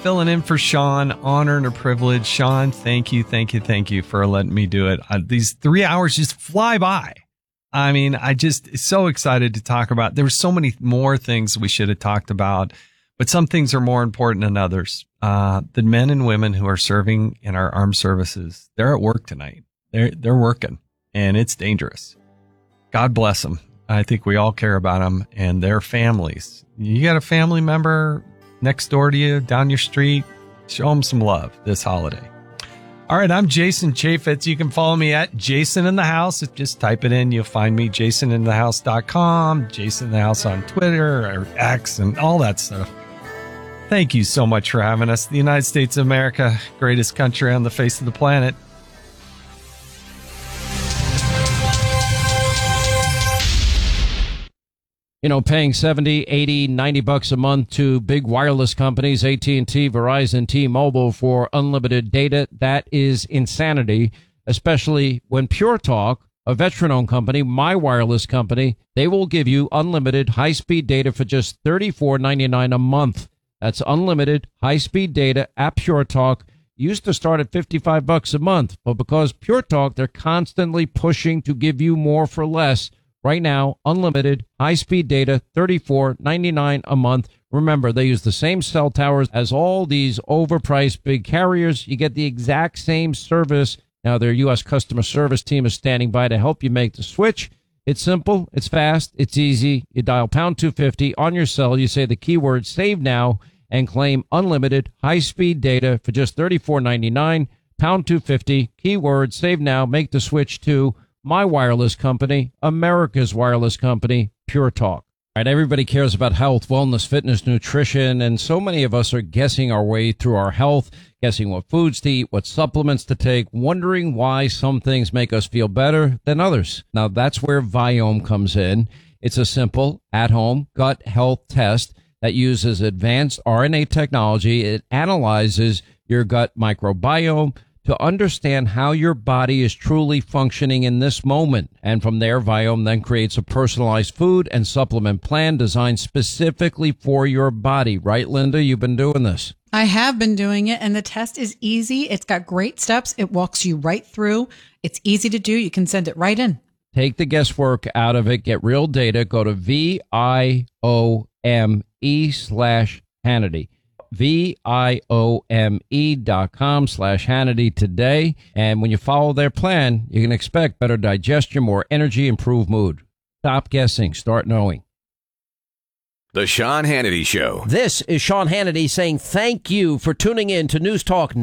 filling in for Sean. Honor and a privilege. Sean, thank you for letting me do it. These 3 hours just fly by. I mean, I just so excited to talk about. There were so many more things we should have talked about, but some things are more important than others. The men and women who are serving in our armed services, they're at work tonight. They're working, and it's dangerous. God bless them. I think we all care about them and their families. You got a family member next door to you, down your street, show them some love this holiday. All right, I'm Jason Chaffetz. You can follow me at Jason in the House. Just type it in. You'll find me, jasoninthehouse.com, Jason in the House on Twitter or X and all that stuff. Thank you so much for having us. The United States of America, greatest country on the face of the planet. You know, paying $70, $80, $90 a month to big wireless companies, AT&T, Verizon, T-Mobile for unlimited data, that is insanity, especially when Pure Talk, a veteran-owned company, my wireless company, they will give you unlimited high-speed data for just $34.99 a month. That's unlimited high-speed data at Pure Talk. Used to start at $55 a month, but because Pure Talk, they're constantly pushing to give you more for less. Right now, unlimited, high-speed data, $34.99 a month. Remember, they use the same cell towers as all these overpriced big carriers. You get the exact same service. Now, their U.S. customer service team is standing by to help you make the switch. It's simple, it's fast, it's easy. You dial pound 250 on your cell. You say the keyword save now and claim unlimited, high-speed data for just $34.99. Pound 250, keyword save now, make the switch to my wireless company, America's wireless company, Pure Talk. All right, everybody cares about health, wellness, fitness, nutrition, and so many of us are guessing our way through our health, guessing what foods to eat, what supplements to take, wondering why some things make us feel better than others. Now, that's where Viome comes in. It's a simple, at-home gut health test that uses advanced RNA technology. It analyzes your gut microbiome to understand how your body is truly functioning in this moment. And from there, Viome then creates a personalized food and supplement plan designed specifically for your body. Right, Linda? You've been doing this. I have been doing it, and the test is easy. It's got great steps. It walks you right through. It's easy to do. You can send it right in. Take the guesswork out of it. Get real data. Go to VIOME/Hannity. VIOME.com/Hannity today. And when you follow their plan, you can expect better digestion, more energy, improved mood. Stop guessing. Start knowing. The Sean Hannity Show. This is Sean Hannity saying thank you for tuning in to News Talk